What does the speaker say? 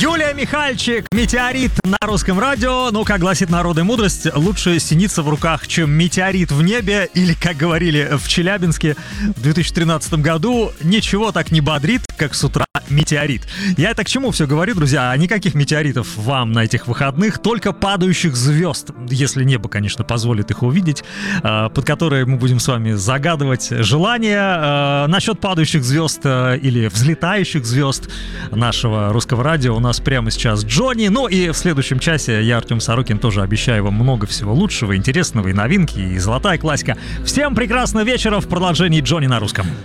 Юлия Михальчик, «Метеорит» на Русском радио. Ну, как гласит народная мудрость, лучше синица в руках, чем метеорит в небе. Или, как говорили в Челябинске в 2013 году, ничего так не бодрит, как с утра метеорит. Я это к чему все говорю, друзья? Никаких метеоритов вам на этих выходных, только падающих звезд, если небо, конечно, позволит их увидеть, под которые мы будем с вами загадывать желания. Насчет падающих звезд или взлетающих звезд нашего Русского радио у нас прямо сейчас Джонни. Ну и в следующем часе я, Артем Сорокин, тоже обещаю вам много всего лучшего, интересного, и новинки, и золотая классика. Всем прекрасного вечера в продолжении Джонни на русском.